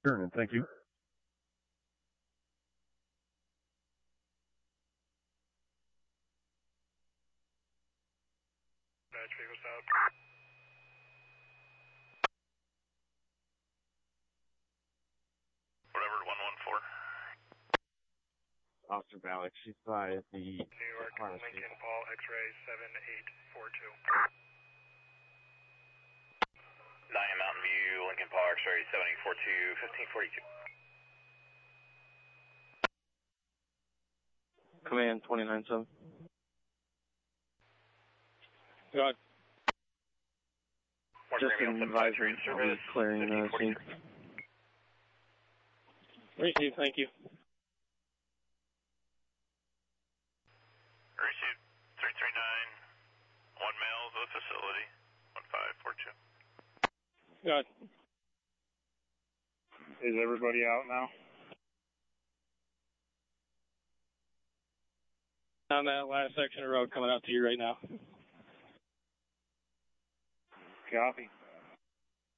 Turn, thank you. Batch vehicles out. Whatever, 114. Officer Balak, she's by the New York, pharmacy. Lincoln, Paul, X-ray 7842. 9 Mountain View, Lincoln Paul, X-ray 7842, 1542. Command 29-7. God. Just an advisory service clearing the scene. Receive, thank you. Receive 339, 1 male to the facility, 1542. God. Is everybody out now? On that last section of road coming out to you right now. Copy.